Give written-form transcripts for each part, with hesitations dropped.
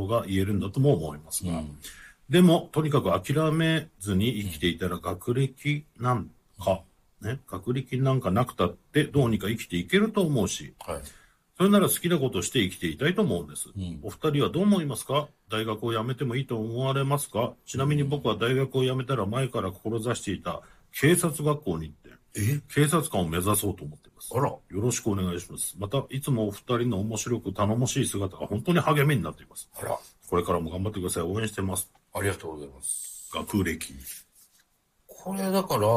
ことが言えるんだとも思いますが、でもとにかく諦めずに生きていたら学歴なんか、ね、学歴なんかなくたってどうにか生きていけると思うし、それなら好きなことをして生きていたいと思うんです。お二人はどう思いますか？大学を辞めてもいいと思われますか？ちなみに僕は大学を辞めたら前から志していた警察学校に行って警察官を目指そうと思っています。よろしくお願いします。またいつもお二人の面白く頼もしい姿が本当に励みになっています。これからも頑張ってください。応援してます。 ありがとうございます。 学歴。 これだから、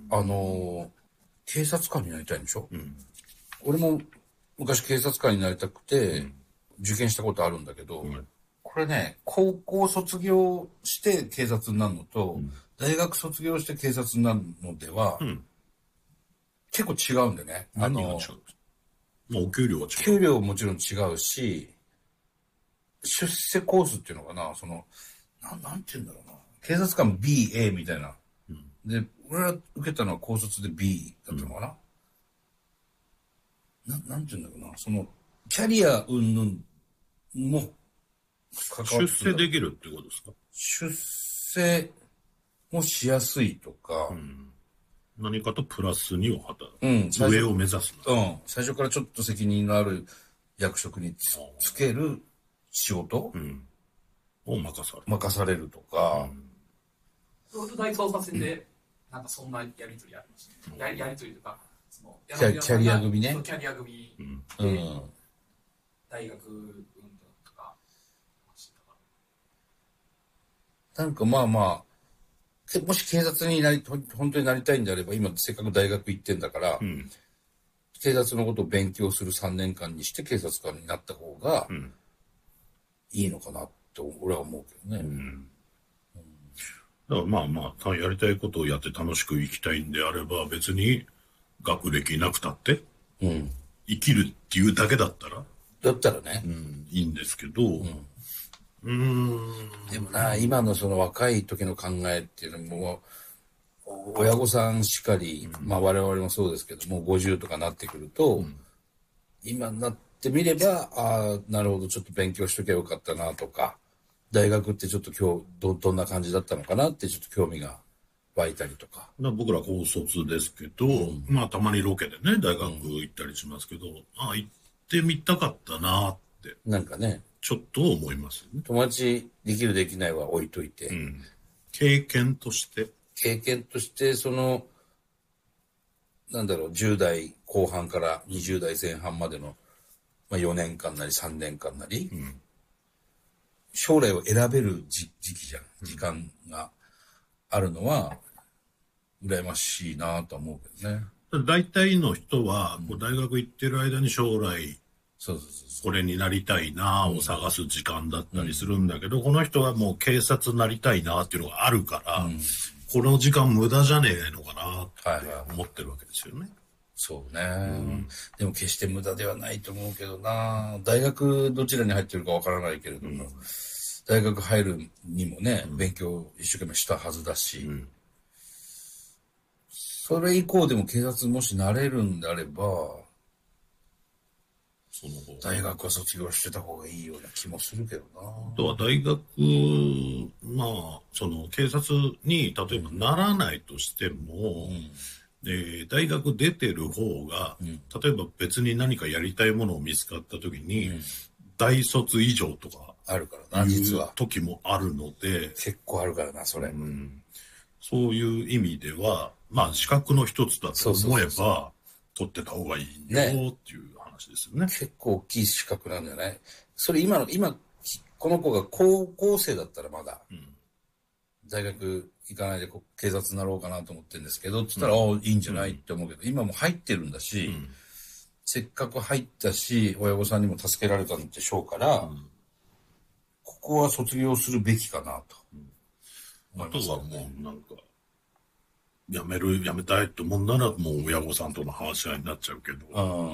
警察官になりたいんでしょ？俺も昔警察官になりたくて、受験したことあるんだけど、これね、高校卒業して警察になるのと、大学卒業して警察になるのでは、結構違うんでね。 何が違う？お給料は違う。 給料ももちろん違うし、出世コースっていうのかな、なんて言うんだろうな。警察官 BA みたいな。で、俺は受けたのは高卒で B だったのかな。なんて言うんだろうな。キャリア云々も関わって出世できるってことですか？ 出世もしやすいとか、 何かとプラスに働く。上を目指す。 最初からちょっと責任のある役職につける仕事を任されるとか。 大捜査線で、なんかそんなやりとりありました。やりとりとか、 キャリア組ね。 キャリア組で、大学運動とか。 なんかまあまあ、もし警察に本当になりたいんであれば、今せっかく大学行ってんだから、警察のことを勉強する3年間にして警察官になった方がいいのかなって俺は思うけどね。 だからまあまあ、やりたいことをやって楽しく生きたいんであれば、別に学歴なくたって、生きるっていうだけだったらね、 いいんですけど、 でもな、今のその若い時の考えっていうのも、親御さんしかり、まあ我々もそうですけど、もう50とかなってくると、今になってみれば、なるほど、ちょっと勉強しときゃよかったなとか、大学ってちょっと今日どんな感じだったのかなってちょっと興味が湧いたりとか。 僕ら高卒ですけど、まあたまにロケでね、大学行ったりしますけど、行ってみたかったなって。 なんかね。 ちょっと思いますね。 友達できるできないは置いといて。 経験として、 なんだろう、10代後半から20代前半までの、まあ、4年間なり3年間なり、将来を選べる時期じゃん。時間があるのは、羨ましいなと思うけどね。 大体の人は、大学行ってる間に将来、これになりたいなを探す時間だったりするんだけど、この人はもう警察になりたいなっていうのがあるから、この時間無駄じゃねえのかなって思ってるわけですよね。 そうね、でも決して無駄ではないと思うけどな。大学どちらに入ってるかわからないけれども、大学入るにもね、勉強一生懸命したはずだし、それ以降でも警察もしなれるんであれば、大学は卒業してた方がいいような気もするけどな。 あとは大学、まあ、警察に例えばならないとしても、大学出てる方が、例えば別に何かやりたいものを見つかった時に、大卒以上とかあるからな、実は時もあるので、 結構あるからな、それ。 そういう意味では、まあ資格の一つだと思えば取ってた方がいいよっていう話ですよね。 結構大きい資格なんじゃない？それ今この子が高校生だったらまだ、大学行かないで警察になろうかなと思ってるんですけど、って言ったら、いいんじゃないって思うけど、今もう入ってるんだし、せっかく入ったし、親御さんにも助けられたんでしょうから、ここは卒業するべきかなと。 あとはもうなんか、やめたいと思うならもう親御さんとの話し合いになっちゃうけど。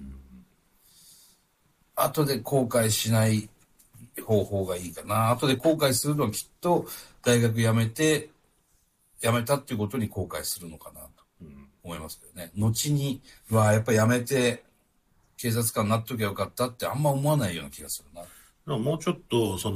後で後悔しない方法がいいかな。後で後悔するのはきっと大学辞めたっていうことに後悔するのかなと思いますけどね。後に、やっぱ辞めて警察官になっときゃよかったってあんま思わないような気がするな。 もうちょっと